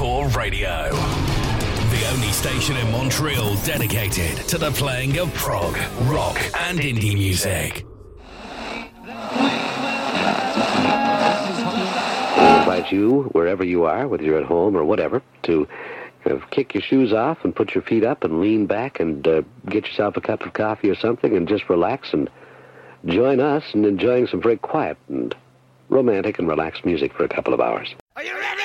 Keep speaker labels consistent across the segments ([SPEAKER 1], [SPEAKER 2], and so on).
[SPEAKER 1] Hardcore Radio. The only station in Montreal dedicated to the playing of prog, rock and indie music.
[SPEAKER 2] I invite you, wherever you are, whether you're at home or whatever, to kick your shoes off and put your feet up and lean back and get yourself a cup of coffee or something and just relax and join us in enjoying some very quiet and romantic and relaxed music for a couple of hours.
[SPEAKER 3] Are you ready?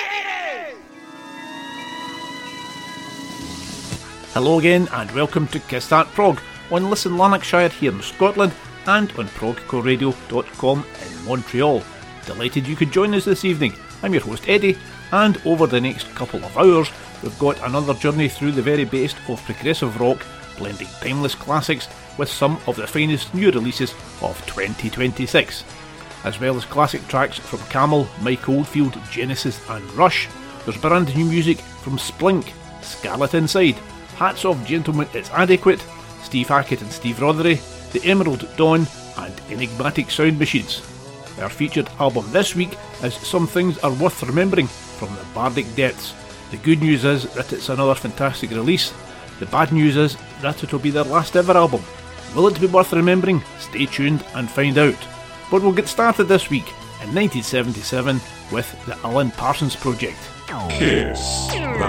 [SPEAKER 4] Hello again and welcome to Kiss That Prog on Listen Lanarkshire here in Scotland and on progcoradio.com in Montreal. Delighted you could join us this evening. I'm your host Eddie, and over the next couple of hours we've got another journey through the very best of progressive rock, blending timeless classics with some of the finest new releases of 2026. As well as classic tracks from Camel, Mike Oldfield, Genesis and Rush, there's brand new music from Splink, Scarlet Inside, Hats Off Gentlemen It's Adequate, Steve Hackett and Steve Rothery, The Emerald Dawn and Enigmatic Sound Machines. Our featured album this week is Some Things Are Worth Remembering from the Bardic Depths. The good news is that it's another fantastic release. The bad news is that it'll be their last ever album. Will it be worth remembering? Stay tuned and find out. But we'll get started this week in 1977 with the Alan Parsons Project.
[SPEAKER 5] Kiss That